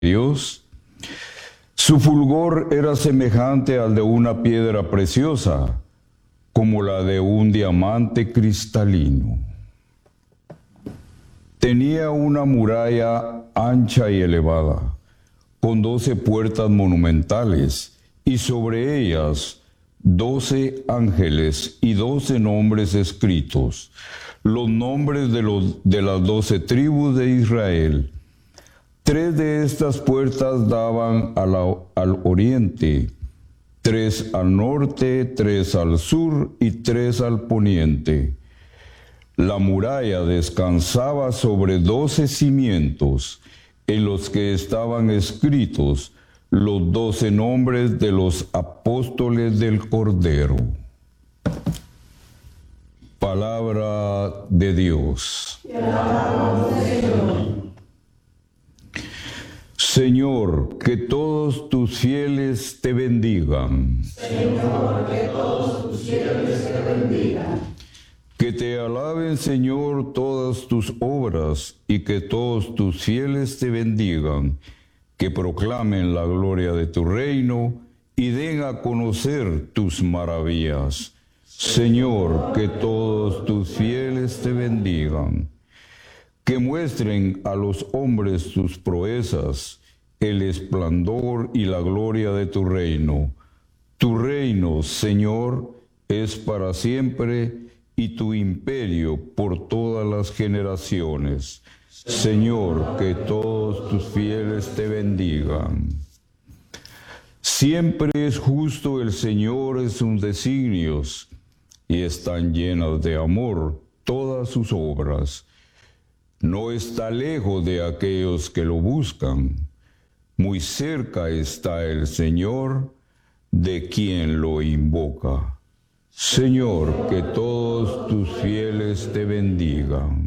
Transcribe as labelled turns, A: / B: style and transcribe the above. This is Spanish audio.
A: Dios. Su fulgor era semejante al de una piedra preciosa, como la de un diamante cristalino. Tenía una muralla ancha y elevada, con 12 puertas monumentales, y sobre ellas 12 ángeles y 12 nombres escritos, los nombres de las 12 tribus de Israel. 3 de estas puertas daban al oriente, 3 al norte, 3 al sur y 3 al poniente. La muralla descansaba sobre 12 cimientos, en los que estaban escritos los 12 nombres de los apóstoles del Cordero. Palabra de Dios. Te alabamos, Señor. Señor, que todos tus fieles te bendigan.
B: Señor, que todos tus fieles te bendigan.
A: Que te alaben, Señor, todas tus obras, y que todos tus fieles te bendigan. Que proclamen la gloria de tu reino y den a conocer tus maravillas. Señor, que todos tus fieles te bendigan. Que muestren a los hombres tus proezas, el esplendor y la gloria de tu reino. Tu reino, Señor, es para siempre, y tu imperio por todas las generaciones. Señor, que todos tus fieles te bendigan. Siempre es justo el Señor en sus designios, y están llenas de amor todas sus obras. No está lejos de aquellos que lo buscan. Muy cerca está el Señor de quien lo invoca. Señor, que todos tus fieles te bendigan.